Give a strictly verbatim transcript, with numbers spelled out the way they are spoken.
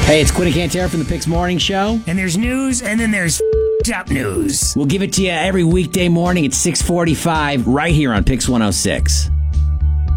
Hey, it's Quinn and Cantera from the Pix Morning Show. And there's news, and then there's f***ed up news. We'll give it to you every weekday morning at six forty-five right here on Pix one oh six.